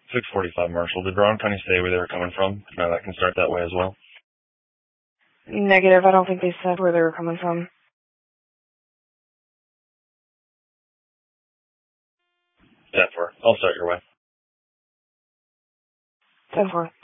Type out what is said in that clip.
645 Marshall. Did Brown County say where they were coming from? No, that can start that way as well. Negative. I don't think they said where they were coming from. 10-4. I'll start your way. 10-4.